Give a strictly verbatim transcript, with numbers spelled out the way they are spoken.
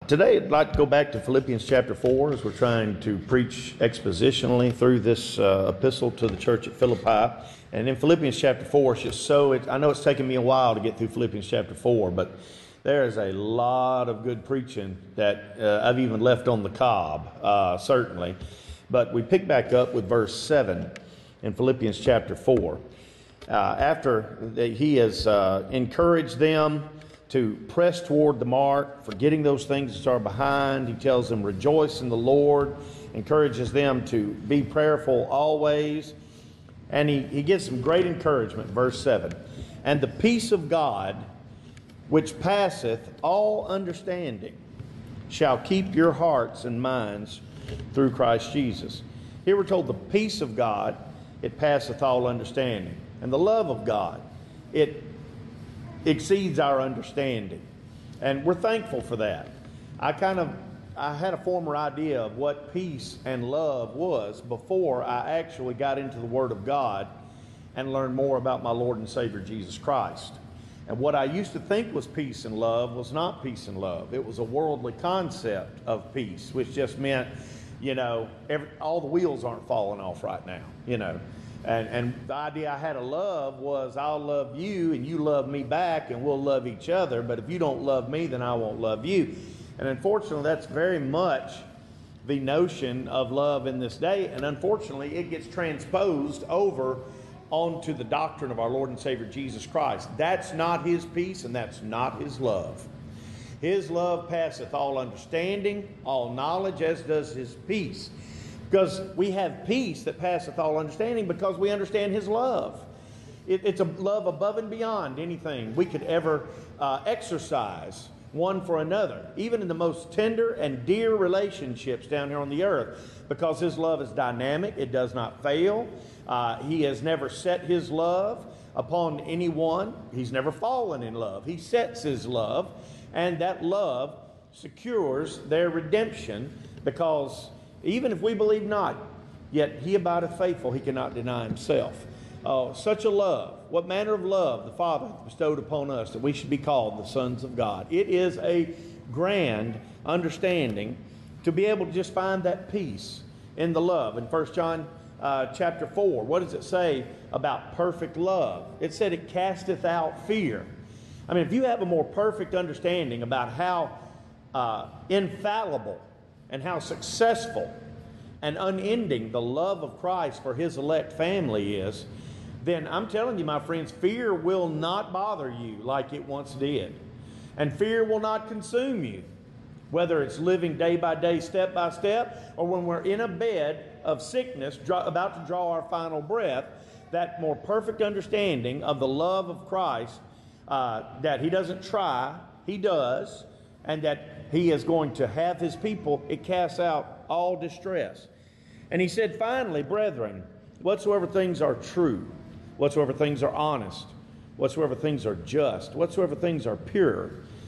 Today, I'd like to go back to Philippians chapter four as we're trying to preach expositionally through this uh, epistle to the church at Philippi. And in Philippians chapter four, it's just so, it, I know it's taken me a while to get through Philippians chapter four, but there is a lot of good preaching that uh, I've even left on the cob, uh, certainly. But we pick back up with verse seven in Philippians chapter four. Uh, after he has uh, encouraged them to press toward the mark, forgetting those things that are behind. He tells them, rejoice in the Lord, encourages them to be prayerful always. And he, he gives them great encouragement, verse seven. And the peace of God, which passeth all understanding, shall keep your hearts and minds through Christ Jesus. Here we're told the peace of God, it passeth all understanding. And the love of God, it exceeds our understanding. And we're thankful for that. I kind of, I had a former idea of what peace and love was before I actually got into the Word of God and learned more about my Lord and Savior Jesus Christ. And what I used to think was peace and love was not peace and love. It was a worldly concept of peace, which just meant, you know, every, all the wheels aren't falling off right now, you know. And, and the idea I had of love was I'll love you and you love me back and we'll love each other. But if you don't love me, then I won't love you. And unfortunately, that's very much the notion of love in this day. And unfortunately, it gets transposed over onto the doctrine of our Lord and Savior Jesus Christ. That's not His peace and that's not His love. His love passeth all understanding, all knowledge, as does His peace. Because we have peace that passeth all understanding because we understand His love. It, it's a love above and beyond anything we could ever uh, exercise one for another, even in the most tender and dear relationships down here on the earth, because His love is dynamic. It does not fail. Uh, he has never set His love upon anyone. He's never fallen in love. He sets His love, and that love secures their redemption, because even if we believe not, yet He abideth faithful, He cannot deny Himself. Oh, such a love. What manner of love the Father hath bestowed upon us, that we should be called the sons of God. It is a grand understanding to be able to just find that peace in the love. In First John uh, chapter four, what does it say about perfect love? It said it casteth out fear. I mean, if you have a more perfect understanding about how uh, infallible and how successful and unending the love of Christ for His elect family is, then I'm telling you, my friends, fear will not bother you like it once did. And fear will not consume you, whether it's living day by day, step by step, or when we're in a bed of sickness, draw, about to draw our final breath. That more perfect understanding of the love of Christ, uh, that He doesn't try, He does, and that He is going to have His people, it casts out all distress. And he said, finally, brethren, whatsoever things are true, whatsoever things are honest, whatsoever things are just, whatsoever things are pure,